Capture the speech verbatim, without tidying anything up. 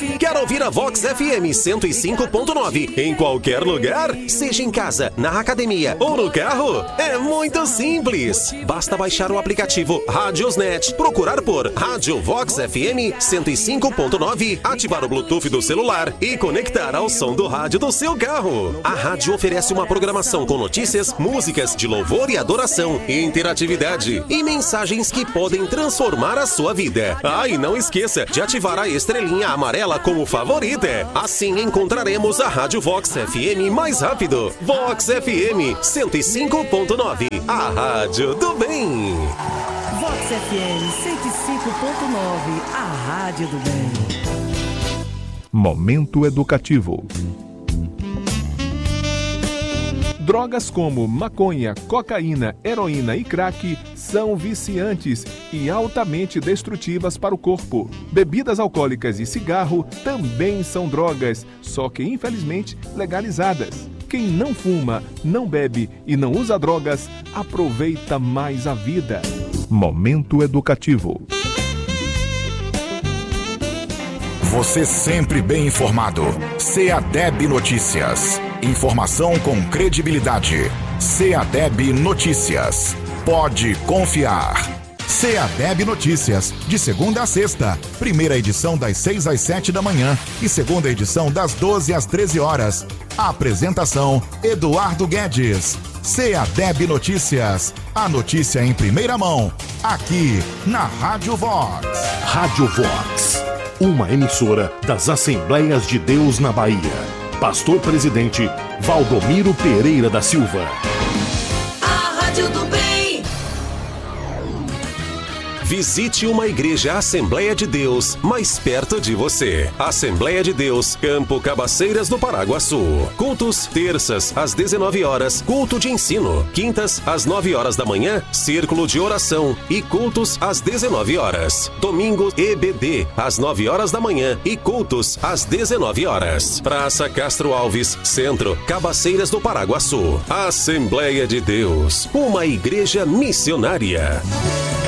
Quer ouvir a Vox F M cento e cinco ponto nove em qualquer lugar? Seja em casa, na academia ou no carro? É muito simples. Basta baixar o aplicativo Radiosnet, procurar por Rádio Vox F M cento e cinco ponto nove, ativar o Bluetooth do celular e conectar ao som do rádio do seu carro. A rádio oferece uma programação com notícias, músicas de louvor e adoração, interatividade e mensagens que podem transformar a sua vida. Ah, e não esqueça de ativar a estrelinha amarela como favorita. Assim encontraremos a Rádio Vox F M mais rápido. Vox F M cento e cinco ponto nove, a rádio do bem. Vox F M cento e cinco ponto nove, a rádio do bem. Momento educativo. Drogas como maconha, cocaína, heroína e crack são viciantes e altamente destrutivas para o corpo. Bebidas alcoólicas e cigarro também são drogas, só que infelizmente legalizadas. Quem não fuma, não bebe e não usa drogas, aproveita mais a vida. Momento educativo. Você sempre bem informado. CEADEB Notícias. Informação com credibilidade. CEADEB Notícias. Pode confiar. CEADEB Notícias, de segunda a sexta. Primeira edição das seis às sete da manhã e segunda edição das doze às treze horas. Apresentação: Eduardo Guedes. CEADEB Notícias. A notícia em primeira mão. Aqui na Rádio Vox. Rádio Vox. Uma emissora das Assembleias de Deus na Bahia. Pastor Presidente Valdomiro Pereira da Silva. A Rádio do Bem. Visite uma igreja Assembleia de Deus mais perto de você. Assembleia de Deus, Campo Cabaceiras do Paraguaçu. Cultos, terças às dezenove horas, culto de ensino. Quintas às nove horas da manhã, círculo de oração e cultos às dezenove horas. Domingo, E B D, às nove horas da manhã e cultos às dezenove horas. Praça Castro Alves, Centro, Cabaceiras do Paraguaçu. Assembleia de Deus, uma igreja missionária.